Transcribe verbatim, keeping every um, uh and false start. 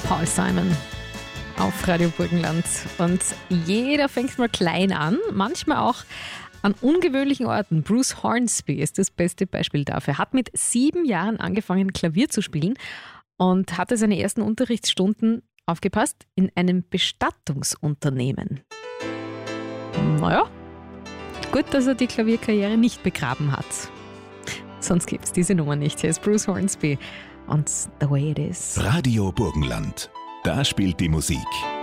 Paul Simon auf Radio Burgenland. Und jeder fängt mal klein an, manchmal auch an ungewöhnlichen Orten. Bruce Hornsby ist das beste Beispiel dafür. Hat mit sieben Jahren angefangen, Klavier zu spielen und hatte seine ersten Unterrichtsstunden, aufgepasst, in einem Bestattungsunternehmen. Naja, gut, dass er die Klavierkarriere nicht begraben hat. Sonst gibt es diese Nummer nicht. Hier ist Bruce Hornsby und The Way It Is. Radio Burgenland. Da spielt die Musik.